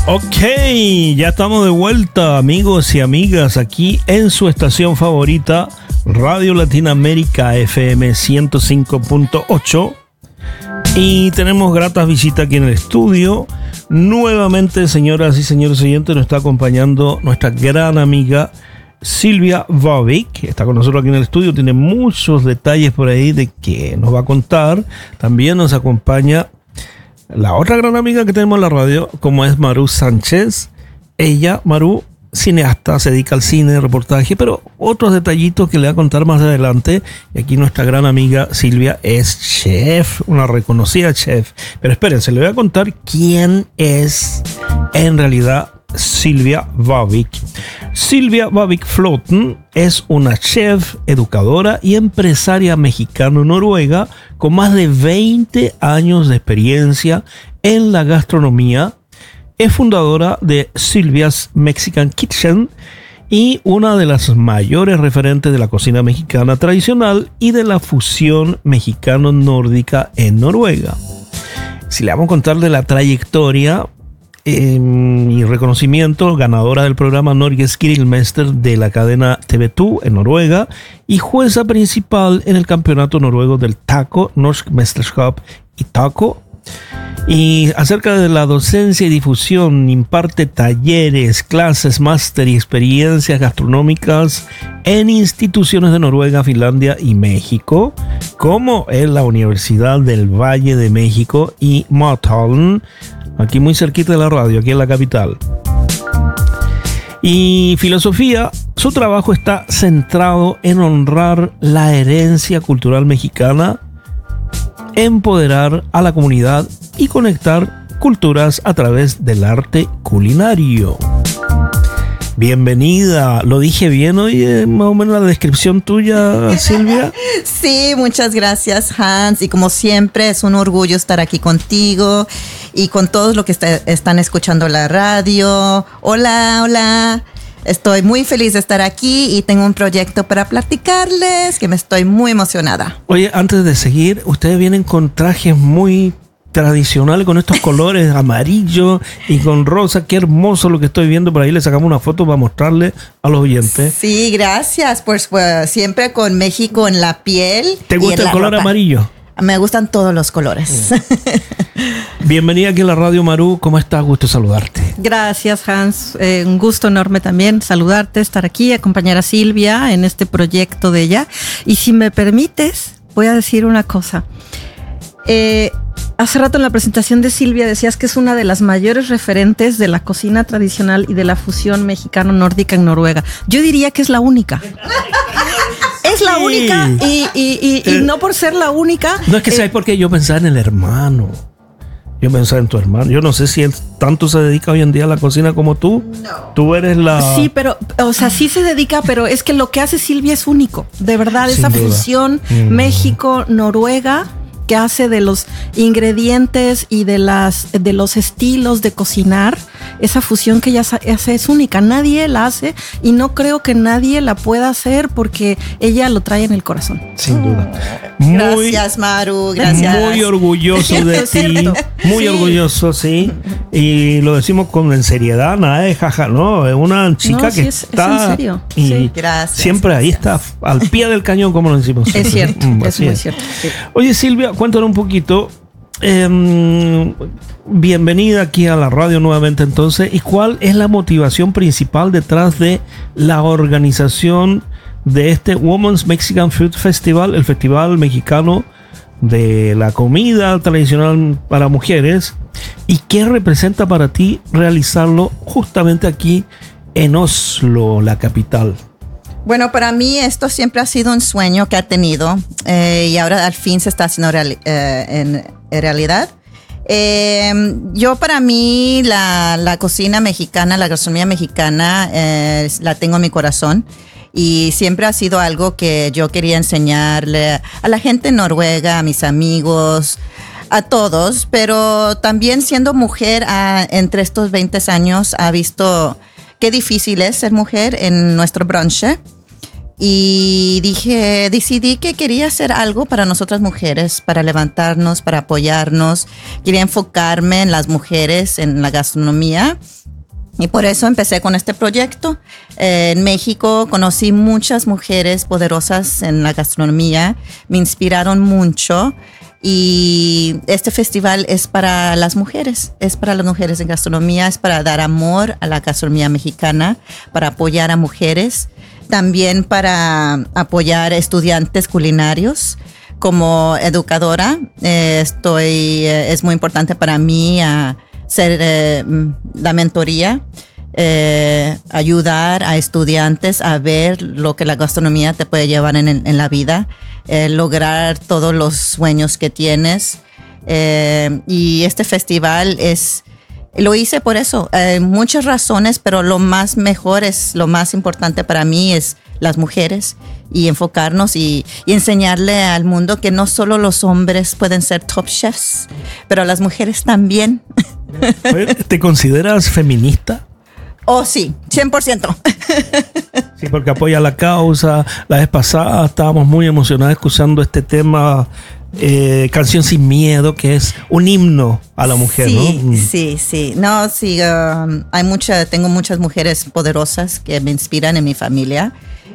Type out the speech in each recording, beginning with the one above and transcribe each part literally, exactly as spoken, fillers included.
Ok, ya estamos de vuelta, amigos y amigas, aquí en su estación favorita, Radio Latinoamérica F M ciento cinco punto ocho. Y tenemos gratas visitas aquí en el estudio. Nuevamente, señoras y señores oyentes, nos está acompañando nuestra gran amiga Silvia Bobic. Está con nosotros aquí en el estudio. Tiene muchos detalles por ahí de que nos va a contar. También nos acompaña la otra gran amiga que tenemos en la radio, como es Maru Sánchez. Ella, Maru, cineasta, se dedica al cine, reportaje, pero otros detallitos que le va a contar más adelante. Y aquí nuestra gran amiga Silvia es chef, una reconocida chef. Pero espérense, le voy a contar quién es en realidad Silvia Bobic. Silvia Bobic Floten es una chef, educadora y empresaria mexicano-noruega con más de veinte años de experiencia en la gastronomía. Es fundadora de Silvia's Mexican Kitchen y una de las mayores referentes de la cocina mexicana tradicional y de la fusión mexicano-nórdica en Noruega. Si le vamos a contar de la trayectoria eh, y reconocimiento, ganadora del programa Norges Grillmester de la cadena T V dos en Noruega y jueza principal en el campeonato noruego del taco, Norsk Mesterskap y taco. Y acerca de la docencia y difusión, imparte talleres, clases, máster y experiencias gastronómicas en instituciones de Noruega, Finlandia y México, como en la Universidad del Valle de México y Mothallen, aquí muy cerquita de la radio, aquí en la capital. Y filosofía, su trabajo está centrado en honrar la herencia cultural mexicana, empoderar a la comunidad y conectar culturas a través del arte culinario. Bienvenida, ¿lo dije bien hoy? Eh, más o menos la descripción tuya, Silvia. Sí, muchas gracias, Hans, y como siempre es un orgullo estar aquí contigo y con todos los que está, están escuchando la radio. Hola, hola. Estoy muy feliz de estar aquí y tengo un proyecto para platicarles que me estoy muy emocionada. Oye, antes de seguir, ustedes vienen con trajes muy tradicionales, con estos colores amarillo y con rosa. Qué hermoso lo que estoy viendo por ahí. Le sacamos una foto para mostrarle a los oyentes. Sí, gracias. Pues, pues siempre con México en la piel. ¿Te gusta el color ropa. amarillo? Me gustan todos los colores. Bienvenida aquí a la radio, Maru. ¿Cómo estás? Gusto saludarte. Gracias, Hans. Eh, un gusto enorme también saludarte, estar aquí, acompañar a Silvia en este proyecto de ella. Y si me permites, voy a decir una cosa. Eh, hace rato en la presentación de Silvia decías que es una de las mayores referentes de la cocina tradicional y de la fusión mexicano-nórdica en Noruega. Yo diría que es la única. Es la sí. única y, y, y, y eh, no por ser la única. No es que eh, ¿sabes por qué? Yo pensaba en el hermano. Yo pensaba en tu hermano. Yo no sé si él tanto se dedica hoy en día a la cocina como tú. No. Tú eres la... Sí, pero, o sea, sí se dedica, pero es que lo que hace Silvia es único. De verdad, Sin esa duda. fusión mm. México-Noruega que hace de los ingredientes y de las de los estilos de cocinar, esa fusión que ella hace es única. Nadie la hace y no creo que nadie la pueda hacer porque ella lo trae en el corazón. Sin duda. Muy, gracias, Maru. Gracias. Muy orgulloso de ti. Muy sí. orgulloso, sí. Y lo decimos con en seriedad, nada de jaja, no. Es una chica no, que sí, es, está. Es en serio. Y sí, gracias, siempre gracias. ahí está, al pie del cañón, como lo decimos. Es cierto, mm, es muy es. cierto. Sí. Oye, Silvia, cuéntanos un poquito. Eh, bienvenida aquí a la radio nuevamente entonces. ¿Y cuál es la motivación principal detrás de la organización de este Women's Mexican Food Festival, el festival mexicano de la comida tradicional para mujeres? ¿Y qué representa para ti realizarlo justamente aquí en Oslo, la capital? Bueno, para mí esto siempre ha sido un sueño que ha tenido eh, y ahora al fin se está haciendo reali- eh, en, en realidad. Eh, yo para mí la, la cocina mexicana, la gastronomía mexicana eh, la tengo en mi corazón y siempre ha sido algo que yo quería enseñarle a la gente en Noruega, a mis amigos, a todos, pero también siendo mujer a, entre estos veinte años ha visto qué difícil es ser mujer en nuestro branche. Y dije, decidí que quería hacer algo para nosotras mujeres, para levantarnos, para apoyarnos. Quería enfocarme en las mujeres, en la gastronomía. Y por eso empecé con este proyecto. Eh, en México conocí muchas mujeres poderosas en la gastronomía. Me inspiraron mucho. Y este festival es para las mujeres, es para las mujeres en gastronomía, es para dar amor a la gastronomía mexicana, para apoyar a mujeres, también para apoyar estudiantes culinarios. Como educadora, eh, estoy, eh, es muy importante para mí uh, ser eh, la mentoría, eh, ayudar a estudiantes a ver lo que la gastronomía te puede llevar en, en la vida. Eh, lograr todos los sueños que tienes. Eh, y este festival es, lo hice por eso, eh, muchas razones, pero lo más mejor es, lo más importante para mí es las mujeres y enfocarnos y, y enseñarle al mundo que no solo los hombres pueden ser top chefs, pero las mujeres también. ¿Te consideras feminista? Oh, sí, cien por ciento. Sí, porque apoya la causa. La vez pasada estábamos muy emocionados escuchando este tema, eh, Canción Sin Miedo, que es un himno a la mujer, sí, ¿no? Sí, sí. No, sí, um, hay mucha, tengo muchas mujeres poderosas que me inspiran en mi familia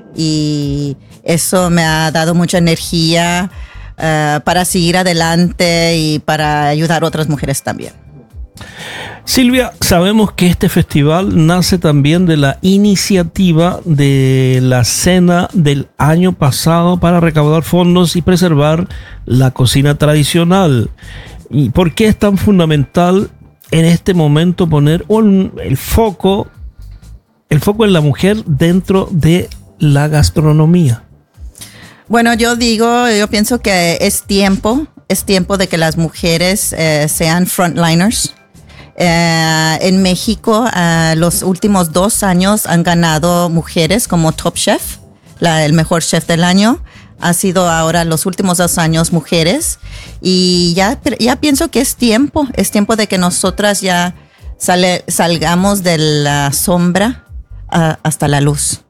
y eso me ha dado mucha energía uh, para seguir adelante y para ayudar a otras mujeres también. Silvia, sabemos que este festival nace también de la iniciativa de la cena del año pasado para recaudar fondos y preservar la cocina tradicional. ¿Y por qué es tan fundamental en este momento poner un, el foco, el foco en la mujer dentro de la gastronomía? Bueno, yo digo, yo pienso que es tiempo, es tiempo de que las mujeres eh, sean frontliners. Uh, en México, uh, los últimos dos años han ganado mujeres como Top Chef, la, el mejor chef del año. Ha sido ahora los últimos dos años mujeres. Y ya, ya pienso que es tiempo, es tiempo de que nosotras ya sale, salgamos de la sombra uh, hasta la luz.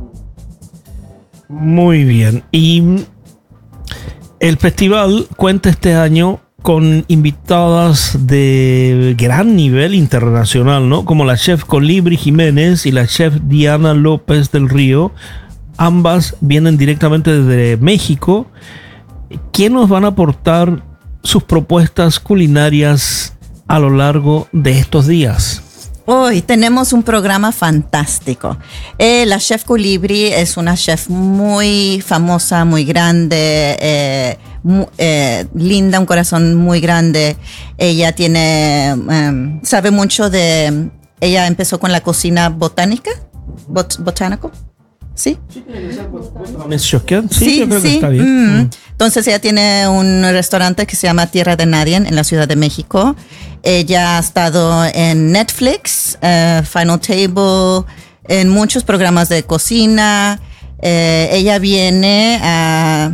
Muy bien. Y el festival cuenta este año con invitadas de gran nivel internacional, ¿no? Como la chef Colibri Jiménez y la chef Diana López del Río. Ambas vienen directamente desde México. ¿Quién nos van a aportar sus propuestas culinarias a lo largo de estos días? Hoy tenemos un programa fantástico. Eh, la chef Colibri es una chef muy famosa, muy grande, eh, muy, eh, linda, un corazón muy grande. Ella tiene, um, sabe mucho de, ella empezó con la cocina botánica, bot, botánico. ¿Sí? Sí, sí, sí, yo creo sí. que está bien. Mm. Entonces ella tiene un restaurante que se llama Tierra de Nadie en la Ciudad de México. Ella ha estado en Netflix, uh, Final Table, en muchos programas de cocina. Eh, ella viene a,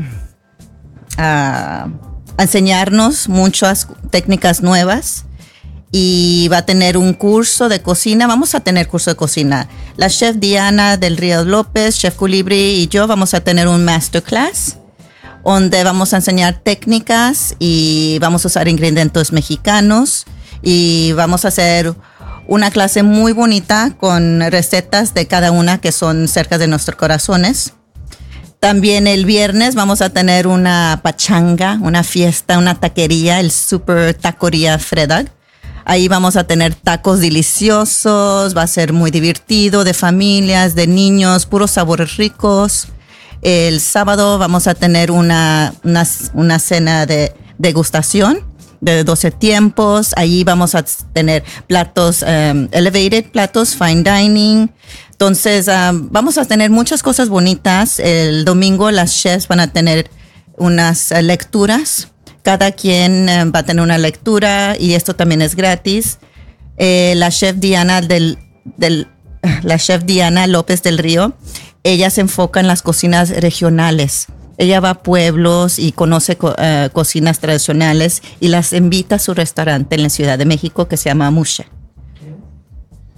a, a enseñarnos muchas técnicas nuevas. Y va a tener un curso de cocina. Vamos a tener curso de cocina. La chef Diana del Río López, chef Colibri y yo vamos a tener un masterclass donde vamos a enseñar técnicas y vamos a usar ingredientes mexicanos y vamos a hacer una clase muy bonita con recetas de cada una que son cerca de nuestros corazones. También el viernes vamos a tener una pachanga, una fiesta, una taquería, el Super Taquería Fredag. Ahí vamos a tener tacos deliciosos, va a ser muy divertido, de familias, de niños, puros sabores ricos. El sábado vamos a tener una, una, una cena de degustación de doce tiempos. Allí vamos a tener platos um, elevated, platos fine dining. Entonces um, vamos a tener muchas cosas bonitas. El domingo las chefs van a tener unas uh, lecturas. Cada quien eh, va a tener una lectura y esto también es gratis. Eh, la chef Diana del, del, la chef Diana López del Río, ella se enfoca en las cocinas regionales. Ella va a pueblos y conoce co uh, cocinas tradicionales y las invita a su restaurante en la Ciudad de México que se llama Mushe.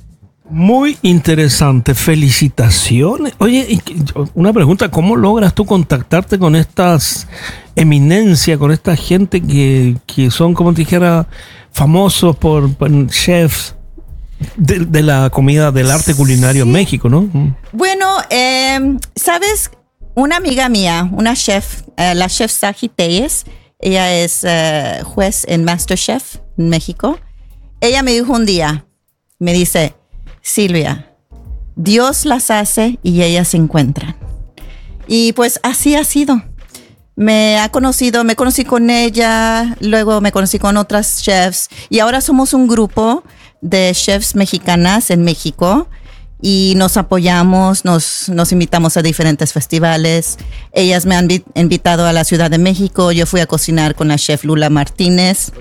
Muy interesante, felicitaciones. Oye, y una pregunta, ¿cómo logras tú contactarte con estas eminencias, con esta gente que, que son, como te dijera, famosos por, por chefs de, de la comida, del arte culinario sí. en México, ¿no? Bueno, eh, ¿sabes? Una amiga mía, una chef, eh, la chef Saji Telles, ella es eh, juez en MasterChef en México. Ella me dijo un día, me dice, Silvia, Dios las hace y ellas se encuentran. Y pues así ha sido. Me ha conocido, me conocí con ella, luego me conocí con otras chefs y ahora somos un grupo de chefs mexicanas en México y nos apoyamos, nos, nos invitamos a diferentes festivales. Ellas me han vi- invitado a la Ciudad de México, yo fui a cocinar con la chef Lula Martínez.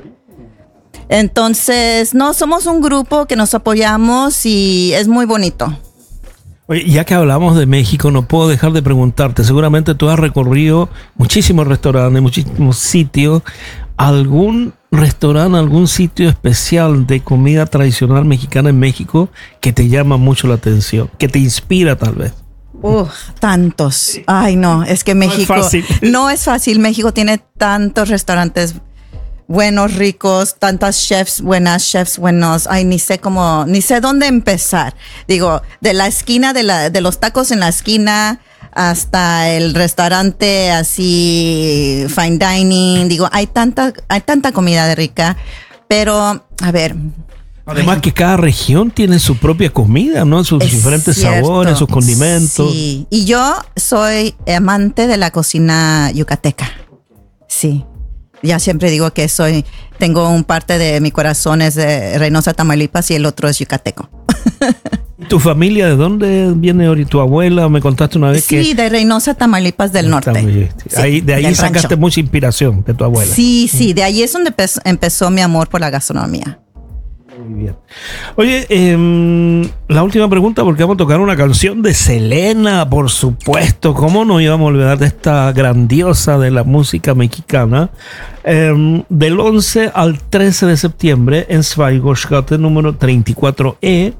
Entonces, no, somos un grupo que nos apoyamos y es muy bonito. Oye, ya que hablamos de México, no puedo dejar de preguntarte, seguramente tú has recorrido muchísimos restaurantes, muchísimos sitios. ¿Algún restaurante, algún sitio especial de comida tradicional mexicana en México que te llama mucho la atención, que te inspira tal vez? Uh, tantos. Ay, no, es que México No es fácil. No es fácil. México tiene tantos restaurantes buenos, ricos, tantas chefs buenas, chefs buenos. Ay, ni sé cómo, ni sé dónde empezar. Digo, de la esquina, de, la, de los tacos en la esquina hasta el restaurante así, fine dining. Digo, hay tanta, hay tanta comida rica, pero, a ver. Además ay, que cada región tiene su propia comida, ¿no? Sus es diferentes cierto. sabores, sus condimentos. Sí, y yo soy amante de la cocina yucateca. Sí. Ya siempre digo que soy, tengo un parte de mi corazón es de Reynosa, Tamaulipas y el otro es yucateco. ¿Tu familia de dónde viene ahorita? ¿Tu abuela? Me contaste una vez Sí, que... Sí, de Reynosa, Tamaulipas del norte. Sí, ahí, de ahí del sacaste rancho. mucha inspiración de tu abuela. Sí, sí, de ahí es donde empezó, empezó mi amor por la gastronomía. Muy bien. Oye, eh, la última pregunta, porque vamos a tocar una canción de Selena, por supuesto. ¿Cómo nos íbamos a olvidar de esta grandiosa de la música mexicana? Eh, del once al trece de septiembre en Schweigerstraße número treinta y cuatro E.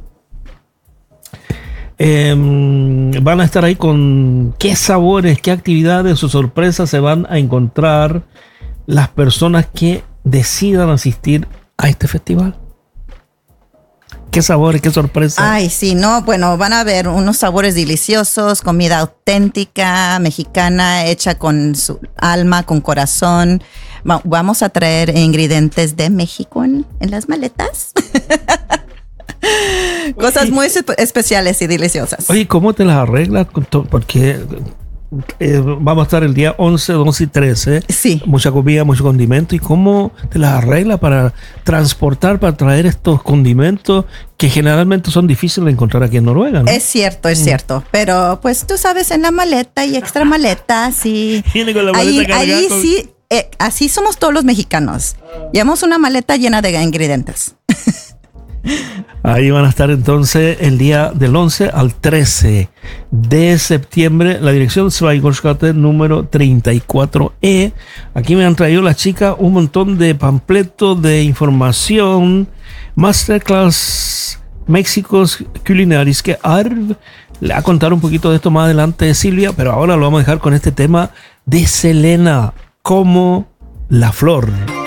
Eh, van a estar ahí con qué sabores, qué actividades o sorpresas se van a encontrar las personas que decidan asistir a este festival. ¿Qué sabores, qué sorpresas? Ay, sí, no, bueno, van a ver unos sabores deliciosos, comida auténtica, mexicana, hecha con su alma, con corazón. Va- Vamos a traer ingredientes de México en, en las maletas. Cosas muy espe- especiales y deliciosas. Oye, ¿cómo te las arreglas? Porque eh, vamos a estar el día once, doce y trece. Sí. Mucha comida, mucho condimento. ¿Y cómo te las arreglas para transportar, para traer estos condimentos que generalmente son difíciles de encontrar aquí en Noruega, ¿no? Es cierto, es cierto. Pero pues tú sabes, en la maleta y extra maleta, sí. Viene con la Ahí, maleta cargada ahí con- sí, eh, así somos todos los mexicanos. Llevamos una maleta llena de ingredientes. Ahí van a estar entonces el día del once al trece de septiembre. La dirección Schweigerstraße número treinta y cuatro E. Aquí me han traído las chicas un montón de panfletos de información. Masterclass Méxicos Culinaris que Arv le va a contar un poquito de esto más adelante, Silvia, pero ahora lo vamos a dejar con este tema de Selena, como la flor.